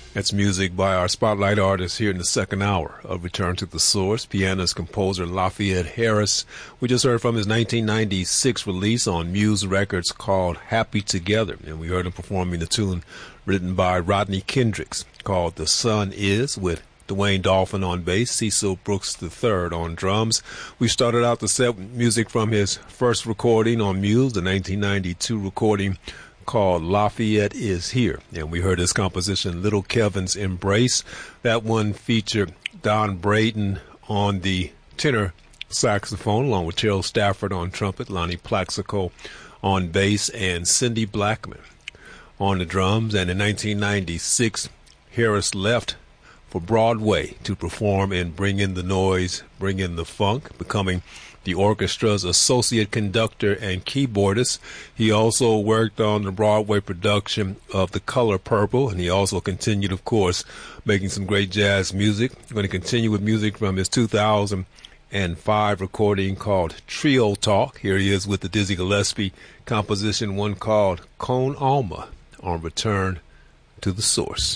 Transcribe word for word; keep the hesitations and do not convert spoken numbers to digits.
That's music by our spotlight artist here in the second hour of Return to the Source, pianist composer Lafayette Harris. We just heard from his nineteen ninety-six release on Muse Records called Happy Together, and we heard him performing the tune written by Rodney Kendricks called The Sun Is, with Dwayne Dolphin on bass, Cecil Brooks the third on drums. We started out the set with music from his first recording on Muse, the nineteen ninety-two recording called Lafayette Is Here, and we heard his composition Little Kevin's Embrace. That one featured Don Braden on the tenor saxophone, along with Terrell Stafford on trumpet, Lonnie Plaxico on bass, and Cindy Blackman on the drums. And in nineteen ninety-six, Harris left for Broadway to perform in Bring in the Noise, Bring in the Funk, becoming the orchestra's associate conductor and keyboardist. He also worked on the Broadway production of The Color Purple, and he also continued, of course, making some great jazz music. I'm going to continue with music from his two thousand five recording called Trio Talk. Here he is with the Dizzy Gillespie composition, one called Con Alma, on Return to the Source.